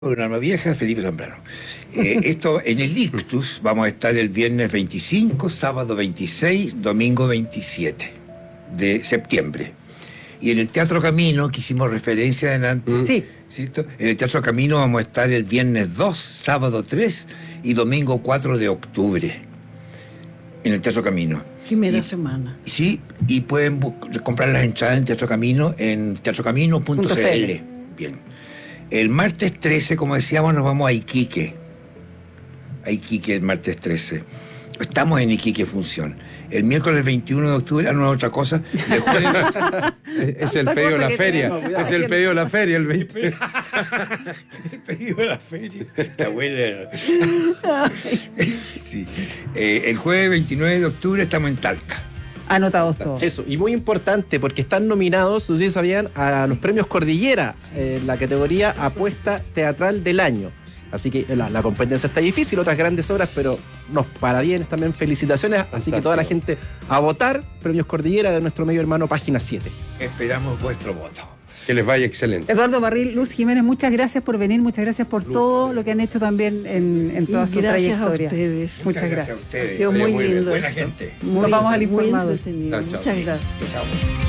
Una alma vieja, Felipe Zambrano. Esto en el Ictus vamos a estar el viernes 25, sábado 26, domingo 27 de septiembre. Y en el Teatro Camino, que hicimos referencia adelante, Sí. ¿cierto? En el Teatro Camino vamos a estar el viernes 2, sábado 3 y domingo 4 de octubre. En el Teatro Camino. Primera semana. Sí, y pueden comprar las entradas en Teatro Camino en teatrocamino.cl. Bien. El martes 13, como decíamos, nos vamos a Iquique. A Iquique el martes 13. Estamos en Iquique función. El miércoles 21 de octubre, no es otra cosa. Es el pedido de la feria. Tenemos, es el pedido de la feria, el 20. El pedido de la feria. Está buena. Sí. El jueves 29 de octubre estamos en Talca. Anotados todos. Eso, y muy importante, porque están nominados, ustedes sabían, a los premios Cordillera, la categoría Apuesta Teatral del Año. Así que la competencia está difícil, otras grandes obras, pero nos para bien también. Felicitaciones. Fantástico. Así que toda la gente a votar, premios Cordillera de nuestro medio hermano, Página 7. Esperamos vuestro voto. Que les vaya excelente. Eduardo Barril, Luz Jiménez, muchas gracias por venir, muchas gracias por todo lo que han hecho también en toda su trayectoria. A ustedes. Muchas gracias. A ustedes. Ha sido muy lindo. Buena gente. Nos vamos al informado. Chao. Muchas gracias. Chao.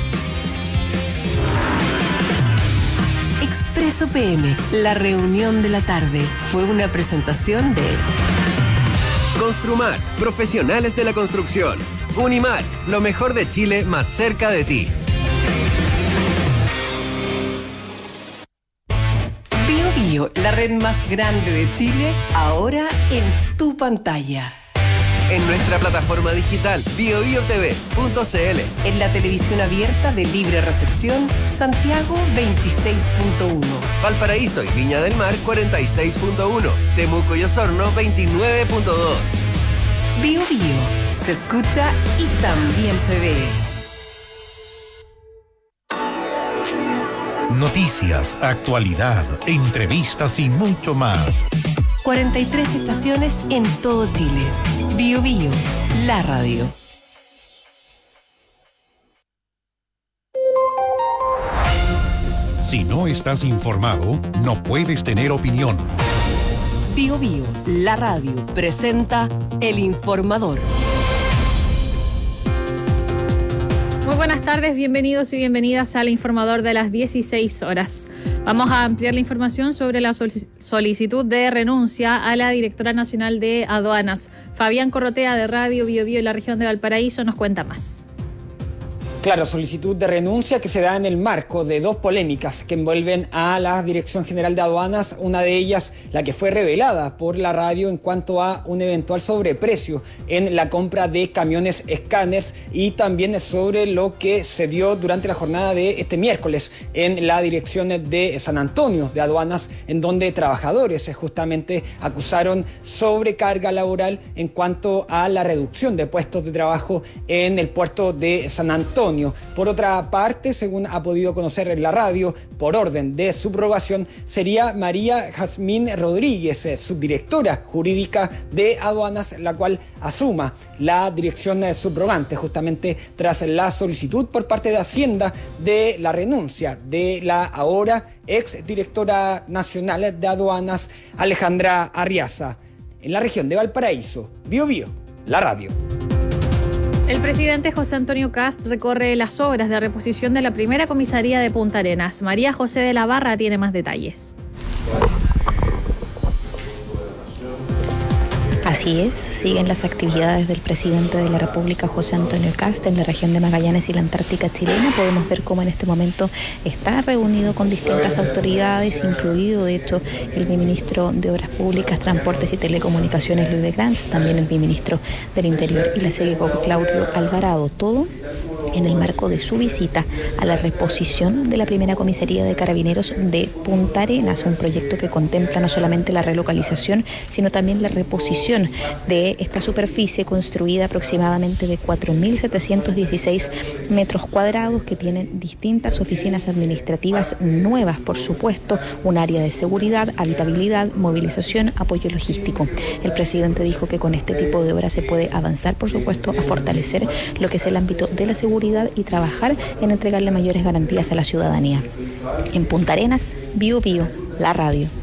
Expreso PM, la reunión de la tarde, fue una presentación de Construmart, profesionales de la construcción. Unimar, lo mejor de Chile más cerca de ti. BioBio, la red más grande de Chile, ahora en tu pantalla. En nuestra plataforma digital biobiotv.cl. En la televisión abierta de libre recepción, Santiago 26.1. Valparaíso y Viña del Mar 46.1. Temuco y Osorno 29.2. BioBio, se escucha y también se ve. Noticias, actualidad, entrevistas y mucho más. 43 estaciones en todo Chile. BioBio, la radio. Si no estás informado, no puedes tener opinión. BioBio, la radio, presenta El Informador. Muy buenas tardes, bienvenidos y bienvenidas al Informador de las 16 horas. Vamos a ampliar la información sobre la solicitud de renuncia a la directora nacional de aduanas. Fabián Corrotea de Radio BioBio en la región de Valparaíso nos cuenta más. Claro, solicitud de renuncia que se da en el marco de dos polémicas que envuelven a la Dirección General de Aduanas, una de ellas la que fue revelada por la radio en cuanto a un eventual sobreprecio en la compra de camiones escáneres y también sobre lo que se dio durante la jornada de este miércoles en la Dirección de San Antonio de Aduanas, en donde trabajadores justamente acusaron sobrecarga laboral en cuanto a la reducción de puestos de trabajo en el puerto de San Antonio. Por otra parte, según ha podido conocer en la radio, por orden de subrogación, sería María Jazmín Rodríguez, subdirectora jurídica de aduanas, la cual asuma la dirección subrogante, justamente tras la solicitud por parte de Hacienda de la renuncia de la ahora ex directora nacional de aduanas, Alejandra Arriaza. En la región de Valparaíso, BioBio, la radio. El presidente José Antonio Kast recorre las obras de reposición de la primera comisaría de Punta Arenas. María José de la Barra tiene más detalles. Así es, siguen las actividades del presidente de la República, José Antonio Kast, en la región de Magallanes y la Antártica chilena. Podemos ver cómo en este momento está reunido con distintas autoridades, incluido de hecho el viceministro de Obras Públicas, Transportes y Telecomunicaciones, Luis de Grans, también el viceministro del Interior y la SEGECO, Claudio Alvarado. Todo en el marco de su visita a la reposición de la primera comisaría de Carabineros de Punta Arenas, un proyecto que contempla no solamente la relocalización, sino también la reposición de esta superficie construida aproximadamente de 4.716 metros cuadrados, que tienen distintas oficinas administrativas nuevas, por supuesto, un área de seguridad, habitabilidad, movilización, apoyo logístico. El presidente dijo que con este tipo de obras se puede avanzar, por supuesto, a fortalecer lo que es el ámbito de la seguridad y trabajar en entregarle mayores garantías a la ciudadanía. En Punta Arenas, BioBio, la radio.